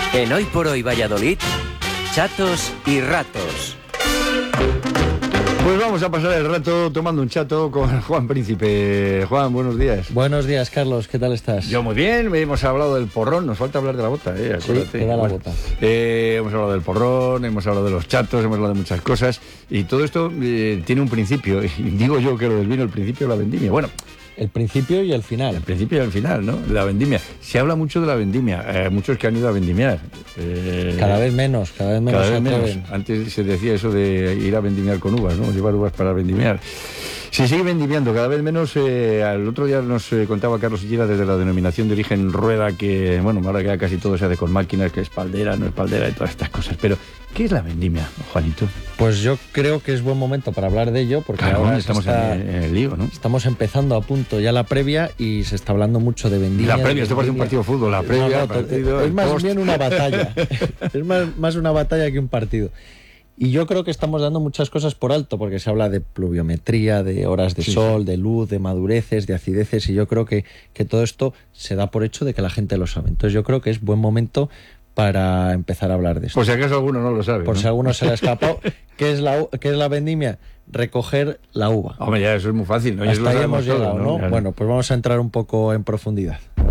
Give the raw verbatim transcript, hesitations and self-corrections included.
En Hoy por Hoy Valladolid, chatos y ratos. Pues vamos a pasar el rato tomando un chato con Juan Príncipe. Juan, buenos días. Buenos días, Carlos, ¿qué tal estás? Yo muy bien, hemos hablado del porrón, nos falta hablar de la bota, eh, acuérdate. Sí, queda la bueno, bota. Eh, hemos hablado del porrón, hemos hablado de los chatos, hemos hablado de muchas cosas, y todo esto eh, tiene un principio, y digo yo que lo del vino, el principio de la vendimia. Bueno, el principio y el final. El principio y el final, ¿no? La vendimia. Se habla mucho de la vendimia, eh, muchos que han ido a vendimiar. Eh, cada vez menos, cada vez menos. Cada vez menos. Antes se decía eso de ir a vendimiar con uvas, ¿no? Llevar uvas para vendimiar. Se sigue vendimiando, cada vez menos. Eh, el otro día nos eh, contaba Carlos Sillera desde la denominación de origen rueda que, bueno, ahora que casi todo se hace con máquinas, que es espaldera, no espaldera y todas estas cosas. Pero, ¿qué es la vendimia, Juanito? Pues yo creo que es buen momento para hablar de ello, porque claro, ahora estamos está, en, en el lío, ¿no? Estamos empezando a punto ya la previa y se está hablando mucho de vendimia. La previa, esto parece un partido de fútbol, la previa, no, no, partido, es más post. bien una batalla. Es más, más una batalla que un partido. Y yo creo que estamos dando muchas cosas por alto, porque se habla de pluviometría, de horas de sí, sol, sí. de luz, de madureces, de acideces, y yo creo que, que todo esto se da por hecho de que la gente lo sabe. Entonces yo creo que es buen momento para empezar a hablar de esto. Por si acaso alguno no lo sabe. Por ¿no? si alguno se le ha escapado. ¿Qué es la, qué es la vendimia? Recoger la uva. Hombre, ya eso es muy fácil, ¿no? Hasta ahí hemos todo, llegado, ¿no? Claro. Bueno, pues vamos a entrar un poco en profundidad.